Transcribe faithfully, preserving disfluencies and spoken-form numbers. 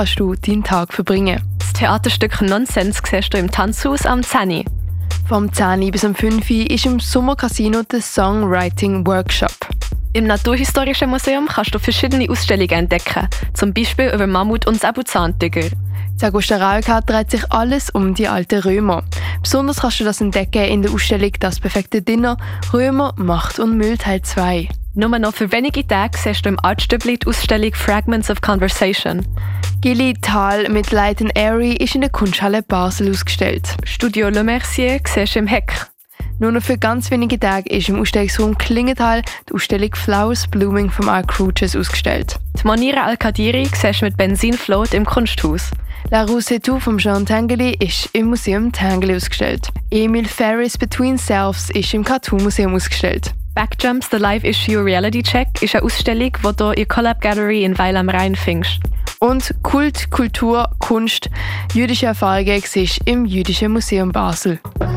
kannst du deinen Tag verbringen. Das Theaterstück Nonsens siehst du im Tanzhaus am zehn. Vom zehn bis um fünf ist im Sommercasino der Songwriting Workshop. Im Naturhistorischen Museum kannst du verschiedene Ausstellungen entdecken, zum Beispiel über Mammut und Säbelzahntiger. In Augusta Railcar dreht sich alles um die alten Römer. Besonders kannst du das entdecken in der Ausstellung «Das perfekte Dinner – Römer, Macht und Müll Teil zwei». Nur noch für wenige Tage siehst du im Artstübli die Ausstellung «Fragments of Conversation». Gilly Tal mit Light and Airy ist in der Kunsthalle Basel ausgestellt. Studio Le Mercier siehst du im Heck. Nur noch für ganz wenige Tage ist im Ausstellungsraum Klingenthal die Ausstellung «Flowers Blooming» von Mark Cruches ausgestellt. Die Monira Al-Kadiri siehst du mit Benzinflot im Kunsthaus. La Rue C'est Tout von Jean Tinguely ist im Museum Tinguely ausgestellt. Emil Ferris Between Selves ist im Cartoon Museum ausgestellt. Backjumps, The Live Issue Reality Check ist eine Ausstellung, die du in der Collab Gallery in Weil am Rhein findest. Und Kult, Kultur, Kunst, jüdische Erfahrungen siehst du im Jüdischen Museum Basel.